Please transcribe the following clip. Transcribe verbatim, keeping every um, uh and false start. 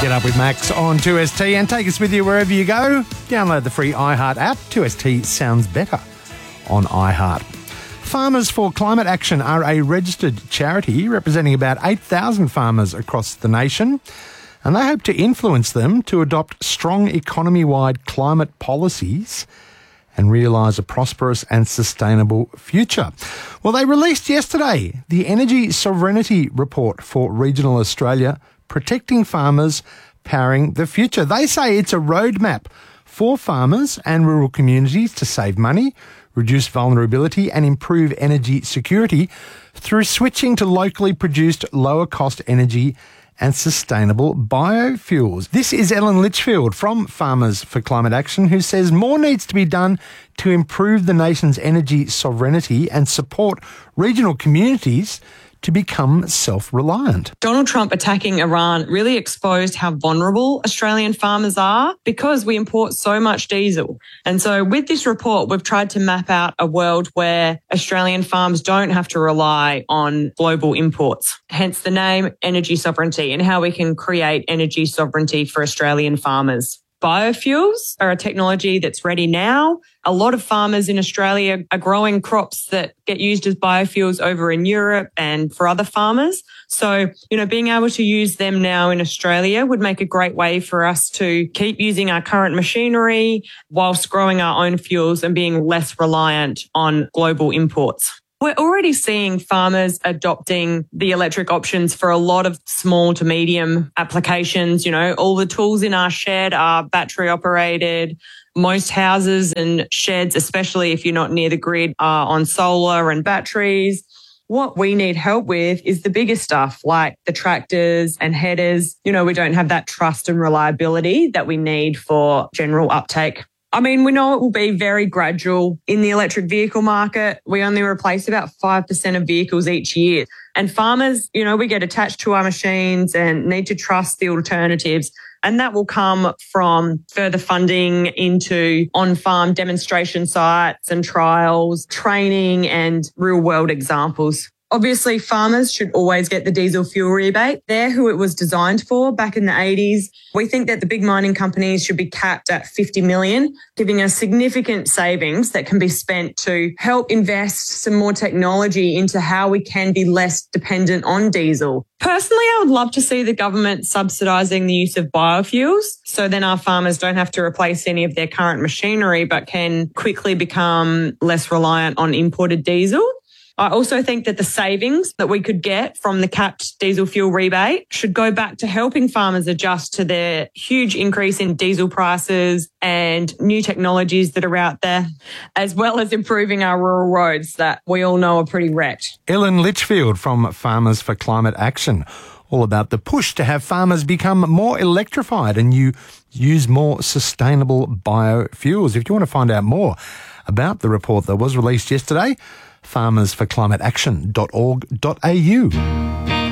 Get up with Max on two S T and take us with you wherever you go. Download the free iHeart app. two S T sounds better on iHeart. Farmers for Climate Action are a registered charity representing about eight thousand farmers across the nation, and they hope to influence them to adopt strong economy-wide climate policies and realise a prosperous and sustainable future. Well, they released yesterday the Energy Sovereignty Report for regional Australia, protecting farmers, powering the future. They say it's a roadmap for farmers and rural communities to save money, reduce vulnerability and improve energy security through switching to locally produced lower cost energy and sustainable biofuels. This is Ellen Litchfield from Farmers for Climate Action, who says more needs to be done to improve the nation's energy sovereignty and support regional communities to become self-reliant. Donald Trump attacking Iran really exposed how vulnerable Australian farmers are because we import so much diesel. And so with this report, we've tried to map out a world where Australian farms don't have to rely on global imports. Hence the name Energy Sovereignty, and how we can create energy sovereignty for Australian farmers. Biofuels are a technology that's ready now. A lot of farmers in Australia are growing crops that get used as biofuels over in Europe and for other farmers. So, you know, being able to use them now in Australia would make a great way for us to keep using our current machinery whilst growing our own fuels and being less reliant on global imports. We're already seeing farmers adopting the electric options for a lot of small to medium applications. You know, all the tools in our shed are battery operated. Most houses and sheds, especially if you're not near the grid, are on solar and batteries. What we need help with is the bigger stuff like the tractors and headers. You know, we don't have that trust and reliability that we need for general uptake. I mean, we know it will be very gradual in the electric vehicle market. We only replace about five percent of vehicles each year. And farmers, you know, we get attached to our machines and need to trust the alternatives. And that will come from further funding into on-farm demonstration sites and trials, training and real-world examples. Obviously, farmers should always get the diesel fuel rebate. They're who it was designed for back in the eighties. We think that the big mining companies should be capped at fifty million, giving us significant savings that can be spent to help invest some more technology into how we can be less dependent on diesel. Personally, I would love to see the government subsidising the use of biofuels, so then our farmers don't have to replace any of their current machinery but can quickly become less reliant on imported diesel. I also think that the savings that we could get from the capped diesel fuel rebate should go back to helping farmers adjust to the huge increase in diesel prices and new technologies that are out there, as well as improving our rural roads that we all know are pretty wrecked. Ellen Litchfield from Farmers for Climate Action, all about the push to have farmers become more electrified and you use more sustainable biofuels. If you want to find out more about the report that was released yesterday, farmers for climate action dot org dot a u.